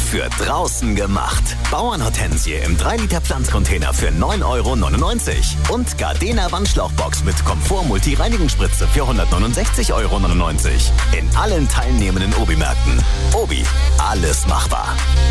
für draußen gemacht. Bauernhortensie im 3-Liter Pflanzcontainer für 9,99 € und Gardena Wandschlauchbox mit Komfort-Multi-Reinigungsspritze für 169,99 € in allen teilnehmenden Obi-Märkten. Obi, alles machbar.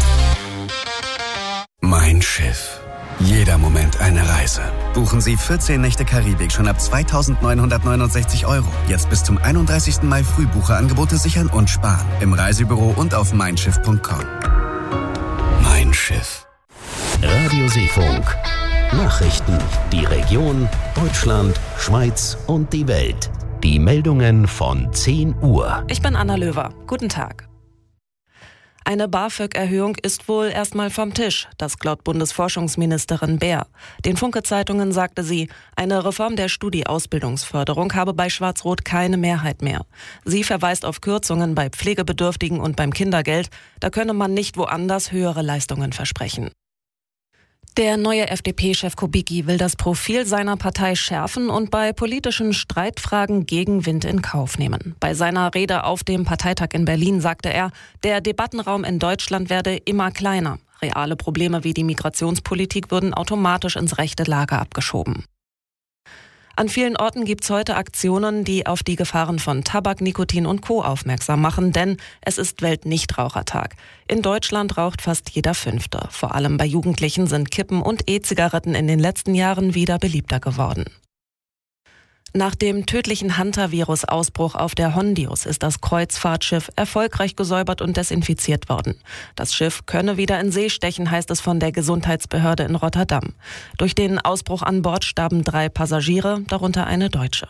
Mein Schiff. Jeder Moment eine Reise. Buchen Sie 14 Nächte Karibik schon ab 2.969 €. Jetzt bis zum 31. Mai Frühbucherangebote sichern und sparen. Im Reisebüro und auf meinschiff.com. Mein Schiff. Radio Seefunk. Nachrichten. Die Region, Deutschland, Schweiz und die Welt. Die Meldungen von 10 Uhr. Ich bin Anna Löwer. Guten Tag. Eine BAföG-Erhöhung ist wohl erstmal vom Tisch, das glaubt Bundesforschungsministerin Baer. Den Funke-Zeitungen sagte sie, eine Reform der Studi-Ausbildungsförderung habe bei Schwarz-Rot keine Mehrheit mehr. Sie verweist auf Kürzungen bei Pflegebedürftigen und beim Kindergeld. Da könne man nicht woanders höhere Leistungen versprechen. Der neue FDP-Chef Kubicki will das Profil seiner Partei schärfen und bei politischen Streitfragen Gegenwind in Kauf nehmen. Bei seiner Rede auf dem Parteitag in Berlin sagte er, der Debattenraum in Deutschland werde immer kleiner. Reale Probleme wie die Migrationspolitik würden automatisch ins rechte Lager abgeschoben. An vielen Orten gibt's heute Aktionen, die auf die Gefahren von Tabak, Nikotin und Co. aufmerksam machen, denn es ist Weltnichtrauchertag. In Deutschland raucht fast jeder Fünfte. Vor allem bei Jugendlichen sind Kippen und E-Zigaretten in den letzten Jahren wieder beliebter geworden. Nach dem tödlichen Hantavirus-Ausbruch auf der Hondius ist das Kreuzfahrtschiff erfolgreich gesäubert und desinfiziert worden. Das Schiff könne wieder in See stechen, heißt es von der Gesundheitsbehörde in Rotterdam. Durch den Ausbruch an Bord starben 3 Passagiere, darunter eine Deutsche.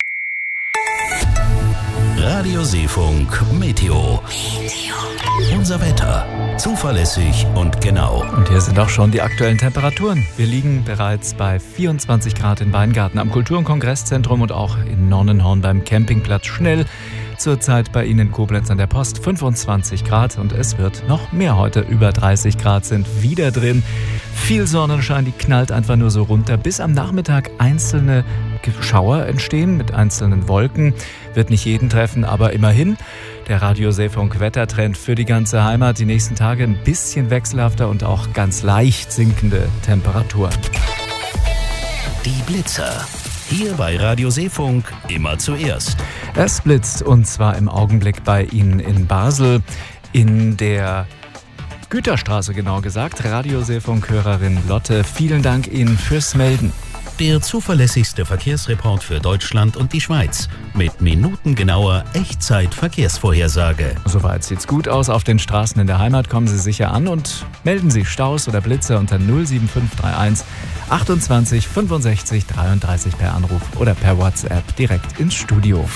Radio Seefunk Meteo. Unser Wetter. Zuverlässig und genau. Und hier sind auch schon die aktuellen Temperaturen. Wir liegen bereits bei 24 Grad in Weingarten am Kultur- und Kongresszentrum und auch in Nonnenhorn beim Campingplatz Schnell. Zurzeit bei Ihnen in Koblenz an der Post 25 Grad und es wird noch mehr heute. Über 30 Grad sind wieder drin. Viel Sonnenschein, die knallt einfach nur so runter. Bis am Nachmittag einzelne Schauer entstehen mit einzelnen Wolken. Wird nicht jeden treffen, aber immerhin. Der Radio Seefunk Wettertrend für die ganze Heimat. Die nächsten Tage ein bisschen wechselhafter und auch ganz leicht sinkende Temperaturen. Die Blitzer. Hier bei Radio Seefunk immer zuerst. Es blitzt und zwar im Augenblick bei Ihnen in Basel in der Güterstraße genau gesagt. Radio Seefunk-Hörerin Lotte, vielen Dank Ihnen fürs Melden. Der zuverlässigste Verkehrsreport für Deutschland und die Schweiz. Mit minutengenauer Echtzeit-Verkehrsvorhersage. Soweit sieht's gut aus. Auf den Straßen in der Heimat kommen Sie sicher an und melden Sie Staus oder Blitzer unter 07531 28 65 33 per Anruf oder per WhatsApp direkt ins Studio.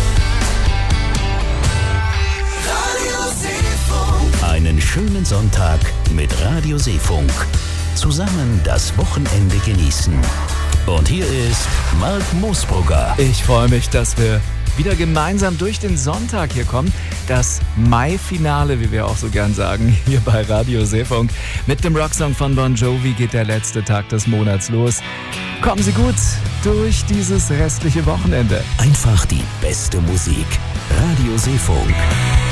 Einen schönen Sonntag mit Radio Seefunk. Zusammen das Wochenende genießen. Und hier ist Mark Moosbrugger. Ich freue mich, dass wir wieder gemeinsam durch den Sonntag hier kommen. Das Mai-Finale, wie wir auch so gern sagen, hier bei Radio Seefunk. Mit dem Rocksong von Bon Jovi geht der letzte Tag des Monats los. Kommen Sie gut durch dieses restliche Wochenende. Einfach die beste Musik. Radio Seefunk.